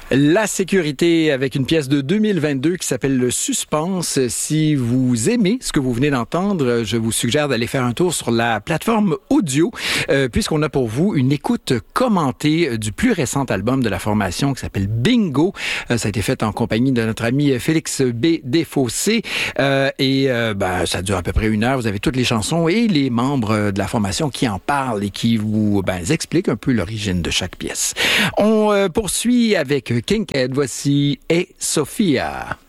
La sécurité avec une pièce de 2022 qui s'appelle Le Suspense. Si vous aimez ce que vous venez d'entendre, je vous suggère d'aller faire un tour sur la plateforme audio, puisqu'on a pour vous une écoute commentée du plus récent album de la formation qui s'appelle Bingo. Ça a été fait en compagnie de notre ami Félix B. Desfossés. Ça dure à peu près 1 heure. Vous avez toutes les chansons et les membres de la formation qui en parlent et qui vous expliquent un peu l'origine de chaque pièce. On poursuit avec Kinkead. Voici Et Sophia.